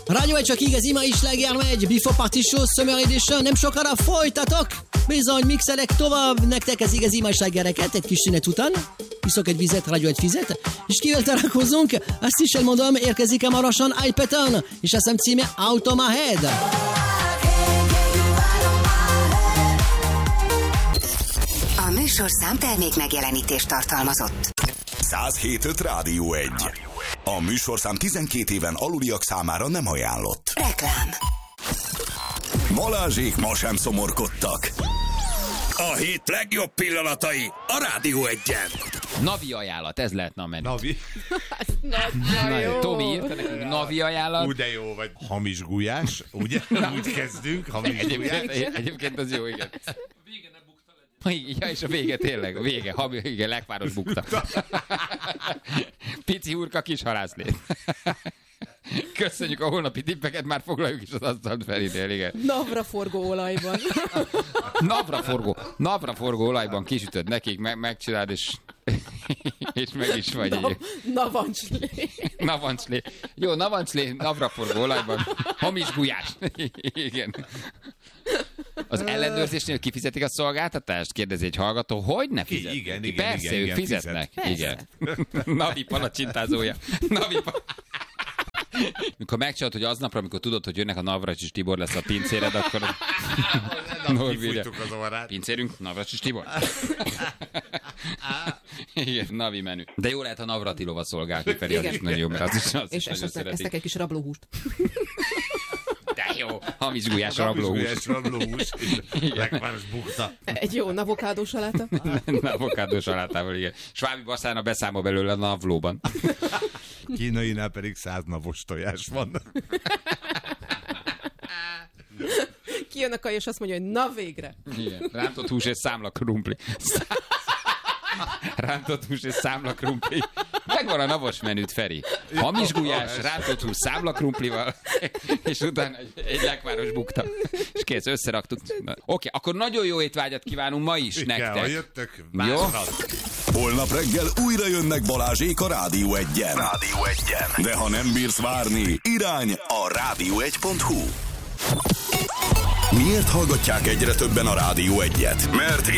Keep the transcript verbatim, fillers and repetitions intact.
Rádió egy csak igaz, ima is legjár megy, Before Party Show, Summer Edition, nem sokára folytatok, bizony mixelek tovább, nektek az igaz ima is leggereket, egy kis szünet után, iszok egy vizet, Rádió egy fizet, és kivel találkozunk, azt is elmondom, érkezik hamarosan iPaton, és a szem címe Out of My Head. A műsorszám termék megjelenítést tartalmazott. száz hét pont öt Rádió egy. A műsorszám tizenkét éven aluliak számára nem ajánlott. Reklám. Balázsék ma sem szomorkodtak. A hét legjobb pillanatai a Rádió egyen. Navi ajánlat, ez lehetne a menü. Navi. Na, jó. Tomi írta nekünk Navi ajánlat. Úgy de jó, vagy hamis gulyás, ugye? Úgy kezdünk, hamis gulyás. Egyébként, egyébként az jó, igen. Vége ne bukta legyen. Ja, és a vége tényleg, a vége, ha, igen, Lekváros bukta. Pici hurka, kis halászlét. Köszönjük a holnapi tippeket, már foglaljuk is az asztalt Ferinél, igen. Navraforgó olajban. Navraforgó, navraforgó olajban kisütöd nekik, me- megcsináld, és, és meg is vagy. Na, navancslé. Navancslé. Jó, navancslé, navraforgó olajban. Hamis gulyás. Igen. Az ellenőrzésnél kifizetik a szolgáltatást? Kérdezi egy hallgató. Hogy ne fizetnek? Igen, igen, Persze, igen, ők igen, fizetnek. Persze. Igen. Navi palacsintázója. Navi pa... Mikor megcsinálod, hogy aznapra, amikor tudod, hogy jönnek a Navracsis Tibor lesz a pincéred, akkor... Kifújtuk az orrát. Pincérünk, Navracsis Tibor. Igen, Navi menü. De jó lehet a Navratilova szolgálni, Feri, az is nagyon jó, mert az is, az És is nagyon esetleg szeretik. eztek egy kis rablóhúst. De jó, hamis gulyás rablóhús. Hamis gulyás rablóhús. Lekváros bukta. Egy jó avokádós saláta. Avokádós salátával, igen. Svábi Baszána beszámol belőle a navlóban. Kínainál pedig száz navos tojás van. Kijön a kaj, és azt mondja, hogy na végre. Igen. Rántott hús és számla krumpli. Rántott hús és számla krumpli. Megvan a navos menüt, Feri. Hamis gulyás, rántott hús számla krumplival, és utána egy, egy lekváros bukta. És kész, összeraktuk. Oké, okay, akkor nagyon jó étvágyat kívánunk ma is Igen, nektek. ha jöttök, Jó? Holnap reggel újra jönnek Balázsék a Rádió egyen. Rádió egyen. De ha nem bírsz várni, irány a rádió egy pont hu. Miért hallgatják egyre többen a Rádió egyet? Mert